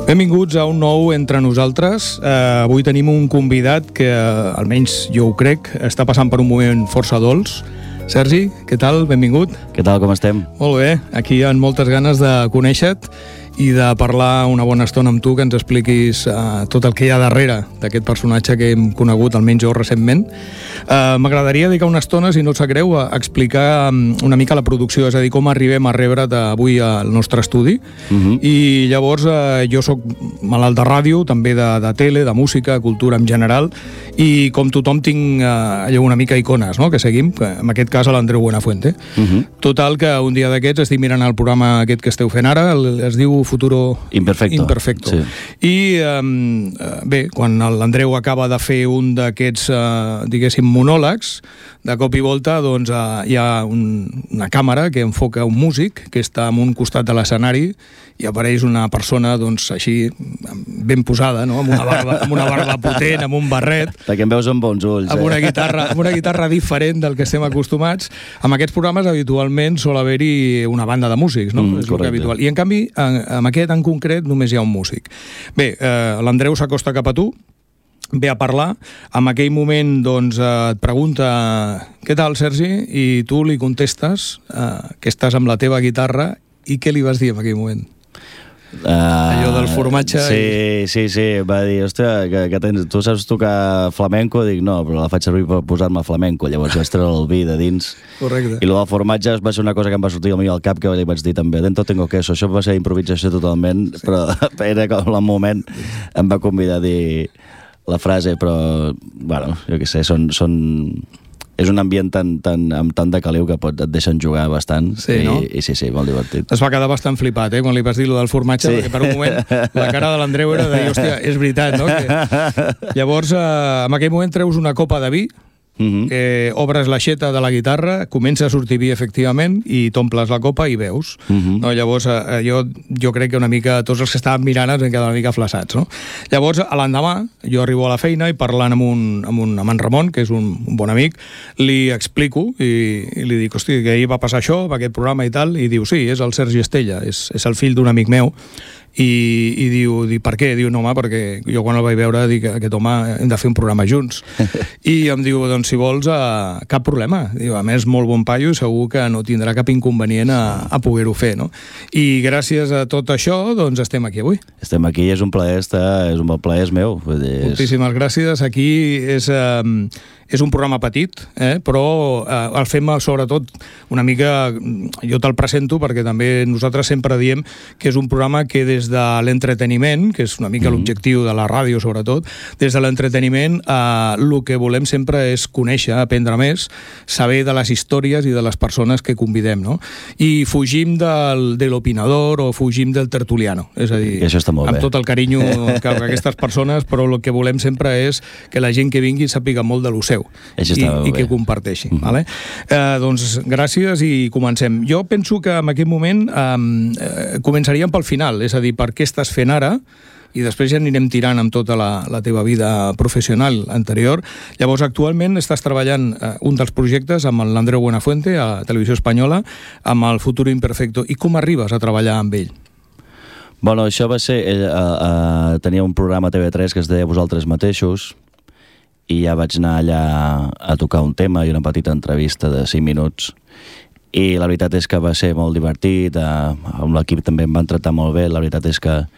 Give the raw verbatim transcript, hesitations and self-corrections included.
Benvinguts a un nou Entre Nosaltres. Uh, avui tenim un convidat que, uh, almenys jo ho crec, està passant per un moment força dolç. Sergi, què tal? Benvingut. Què tal, com estem? Molt bé, aquí hi ha moltes ganes de conèixer-te i de parlar una bona estona amb tu, que ens expliquis uh, tot el que hi ha darrere d'aquest personatge que hem conegut, almenys jo recentment. Uh, M'agradaria dedicar una estona, si no et sap greu, a explicar um, una mica la producció, és a dir, com arribem a rebre't avui al nostre estudi. Uh-huh. I llavors uh, jo sóc malalt de ràdio, també de, de tele, de música, cultura en general, i com tothom tinc uh, allò una mica icones, no?, que seguim, que en aquest cas a l'Andreu Buenafuente. Uh-huh. Total, que un dia d'aquests estic mirant el programa aquest que esteu fent ara, el, es diu Futuro Imperfecto. Imperfecto. Sí. I, um, bé, quan l'Andreu acaba de fer un d'aquests, uh, diguéssim, monòlegs, de cop i volta, doncs, uh, hi ha un, una càmera que enfoca un músic que està en un costat de l'escenari i apareix una persona, doncs, així, ben posada, no?, amb una barba, amb una barba potent, amb un barret. Perquè em veus amb bons ulls, eh? Amb una guitarra, amb una guitarra diferent del que estem acostumats. En aquests programes, habitualment, sol haver-hi una banda de músics, no? Mm, és el que habitual. I, en canvi, en, en aquest en concret, només hi ha un músic. Bé, eh, l'Andreu s'acosta cap a tu, ve a parlar, en aquell moment doncs, eh, et pregunta què tal, Sergi? I tu li contestes eh, que estàs amb la teva guitarra i què li vas dir en aquell moment? Uh, Allò del formatge... Sí, i... sí, sí, va dir, hòstia, que, que tens, tu saps tocar flamenco? Dic, no, però la faig servir per posar-me flamenco. Llavors vaig treure el vi de dins. Correcte. I el del formatge va ser una cosa que em va sortir al al cap, que li vaig dir també, dentro tengo queso. Això va ser improvisació totalment, sí. Però era com el moment em va convidar a dir la frase, però, bueno, jo què sé, són... són... És un ambient tan, tan, amb tant de caliu que pot, et deixen jugar bastant. Sí, i, no? I sí, sí, molt divertit. Es va quedar bastant flipat, eh, quan li vas dir allò del formatge, sí. Perquè per un moment la cara de l'Andreu era de dir, hòstia, és veritat, no? Que... Llavors, eh, en aquell moment treus una copa de vi, Uh-huh. que obres l'aixeta de la guitarra, comença a sortir vi, efectivament, i t'omples la copa i veus. Uh-huh. No? Llavors, eh, jo, jo crec que una mica tots els que estaven mirant es van quedar una mica flaçats, no? Llavors, a l'endemà, jo arribo a la feina i parlant amb, un, amb, un, amb en Ramon, que és un, un bon amic, li explico i, i li dic, hosti, que ahir va passar això, amb aquest programa i tal, i diu, sí, és el Sergi Estella, és, és el fill d'un amic meu. I, i diu, diu, per què? Diu, no, home, perquè jo quan el vaig veure dic, aquest home hem de fer un programa junts. I em diu, doncs si vols, uh, cap problema. Diu, a més, molt bon paio, segur que no tindrà cap inconvenient a, a poder-ho fer, no? I gràcies a tot això, doncs estem aquí avui. Estem aquí, és un plaer estar, és un bon plaer, és meu. Vull dir, és... Moltíssimes gràcies. Aquí és... Um, és un programa petit, eh? Però eh, el fem sobretot una mica, jo te'l presento perquè també nosaltres sempre diem que és un programa que des de l'entreteniment, que és una mica mm-hmm. l'objectiu de la ràdio sobretot, des de l'entreteniment eh, el que volem sempre és conèixer, aprendre més, saber de les històries i de les persones que convidem, no? I fugim del, de l'opinador o fugim del tertuliano, és a dir, amb bé. tot el carinyo que aquestes persones, però el que volem sempre és que la gent que vingui sàpiga molt de lo seu i, i que comparteixi. Mm-hmm. Vale? Eh, doncs gràcies i comencem. Jo penso que en aquest moment eh, començaríem pel final, és a dir, per què estàs fent ara, i després ja anirem tirant amb tota la, la teva vida professional anterior. Llavors, actualment estàs treballant eh, un dels projectes amb l'Andreu Buenafuente a Televisió Espanyola, amb el Futuro Imperfecto. I com arribes a treballar amb ell? Bueno, això va ser... Eh, eh, tenia un programa a T V tres que es deia Vosaltres mateixos, i ja vaig anar allà a tocar un tema i una petita entrevista de cinc minuts. I la veritat és que va ser molt divertit, eh, amb l'equip també em van tractar molt bé, la veritat és que